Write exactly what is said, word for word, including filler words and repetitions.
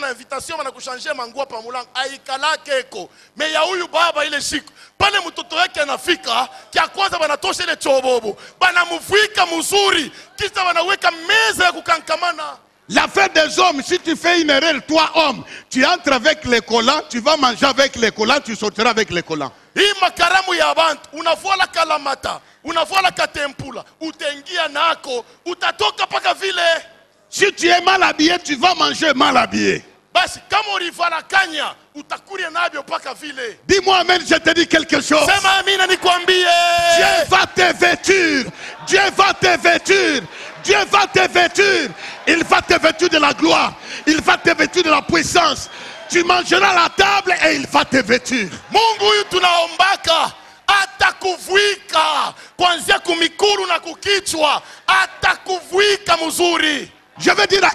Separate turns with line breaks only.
na invitation na kuchanger manguo pa mulango aikalake eko. Me ya huyu baba ile siku pale mtoto wake anafika kia kwanza banatosha ile chobobo banamuvika mzuri kisha wanaweka meza ya kukankamana.
L'affaire des hommes, si tu fais une erreur, toi homme, tu entres avec les collants, tu vas manger avec les collants, tu sortiras avec les collants.
Hii makaramu ya bantu, unavuala kalamata, unavuala katempula, utengia nako, utatoka paka vile.
Si tu es mal habillé, tu vas manger mal habillé.
Basi, kama ulivala kanya, utakuria nabyo paka vile.
Dis-moi amen, je te dis quelque chose.
Sema amina nikwambie.
Dieu va te vêtir. Dieu va te vêtir. Dieu va te vêtir. Il va te vêtir de la gloire. Il va te vêtir de la puissance. Tu mangeras à la table et il va te vêtir.
Mungu huyu tunaombaka atakuvuika kuanzia kumikuru na kukichwa, atakuvuika mzuri.
Je veux dire à